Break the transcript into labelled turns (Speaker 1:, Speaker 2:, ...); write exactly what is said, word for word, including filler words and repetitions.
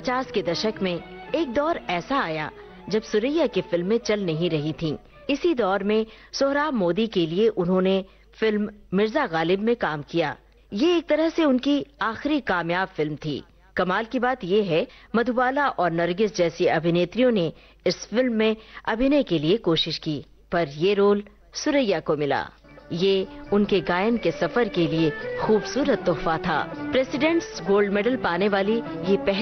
Speaker 1: पचास के दशक में एक दौर ऐसा आया जब सुरैया की फिल्में चल नहीं रही थीं। इसी दौर में सोहराब मोदी के लिए उन्होंने फिल्म मिर्जा गालिब में काम किया। ये एक तरह से उनकी आखिरी कामयाब फिल्म थी। कमाल की बात यह है, मधुबाला और नरगिस जैसी अभिनेत्रियों ने इस फिल्म में अभिनय के लिए कोशिश की, पर ये रोल सुरैया को मिला। ये उनके गायन के सफर के लिए खूबसूरत तोहफा था। प्रेसिडेंट्स गोल्ड मेडल पाने वाली ये पहली